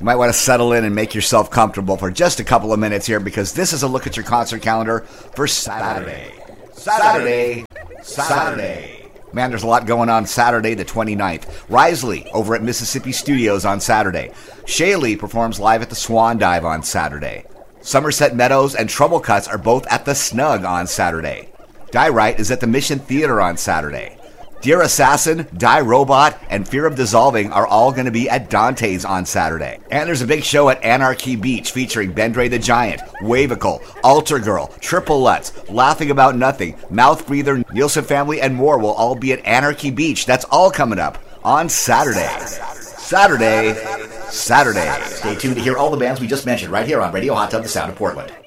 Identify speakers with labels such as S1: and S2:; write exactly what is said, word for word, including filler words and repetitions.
S1: You might want to settle in and make yourself comfortable for just a couple of minutes here, because this is a look at your concert calendar for Saturday. Saturday. Saturday. Man, there's a lot going on Saturday the twenty-ninth. Risley over at Mississippi Studios on Saturday. Shaylee performs live at the Swan Dive on Saturday. Somerset Meadows and Trouble Cuts are both at the Snug on Saturday. Die Right is at the Mission Theater on Saturday. Dear Assassin, Die Robot, and Fear of Dissolving are all going to be at Dante's on Saturday. And there's a big show at Anarchy Beach featuring Bendre the Giant, Wavicle, Altar Girl, Triple Lutz, Laughing About Nothing, Mouth Breather, Nielsen Family, and more will all be at Anarchy Beach. That's all coming up on Saturday. Saturday. Saturday. Stay tuned to hear all the bands we just mentioned right here on Radio Hot Tub, the Sound of Portland.